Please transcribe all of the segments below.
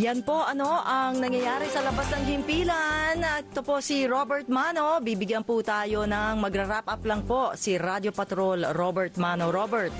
Yan po ang nangyayari sa labas ng himpilan. Ito po si Robert Mano. Bibigyan po tayo ng magra-wrap up lang po si Radio Patrol Robert Mano. Robert.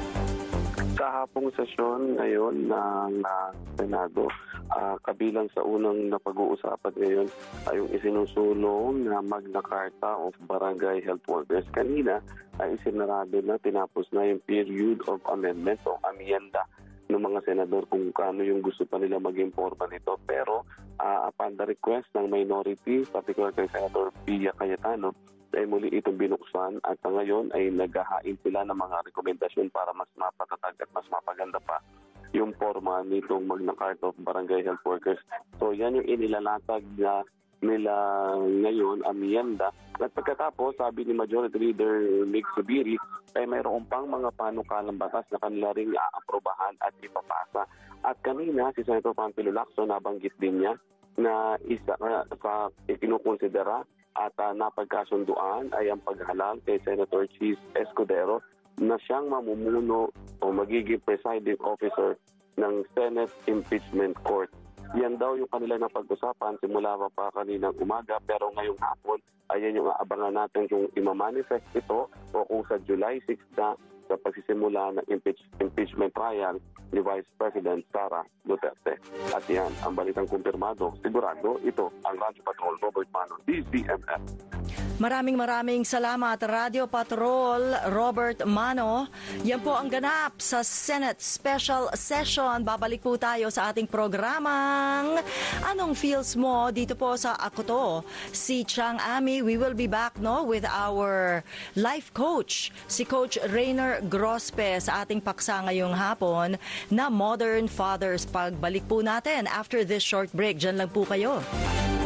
Sa hapong sesyon ngayon ng Senado, kabilang sa unang napag-uusapan ngayon ay yung isinusulong na Magna Carta of Barangay Health Workers. Kanina ay isinarado na, tinapos na yung period of amendment o amienda ng mga senador kung kano yung gusto pa nila maging forma nito. Pero upon the request ng minority, particular kay Senator Pia Cayetano, ay muli itong binuksan at ngayon ay naghahain sila ng mga rekomendasyon para mas mapatatag at mas mapaganda pa yung forma nitong Magna Carta of Barangay Health Workers. So yan yung inilalatag na nila ngayon, amienda. At pagkatapos, sabi ni Majority Leader Mig Zubiri, ay mayroon pang mga panukalang batas na kanila ring aaprobahan at ipapasa. At kanina, si Senator Panfilo Lacson, nabanggit din niya na isa sa ikinukonsidera at napagkasunduan ay ang paghalal kay Senator Chis Escudero na siyang mamumuno o magiging presiding officer ng Senate Impeachment Court. Yan daw yung kanila na pag-usapan simula pa kaninang umaga, pero ngayong hapon, ayan yung aabangan natin kung imamanifest ito o kung sa July 6 na sa pagsisimula ng impeachment trial ni Vice President Sara Duterte. At yan, ang balitang kumpirmado, sigurado, ito ang Radio Patrol Robert Mano, DZMF. Maraming salamat, Radio Patrol Robert Mano. Yan po ang ganap sa Senate Special Session. Babalik po tayo sa ating programang Anong Feels Mo dito po sa Ako To, si Chang Ami. We will be back with our life coach, si Coach Rainer Grospe sa ating paksa ngayong hapon na Modern Fathers. Pagbalik po natin after this short break. Diyan lang po kayo.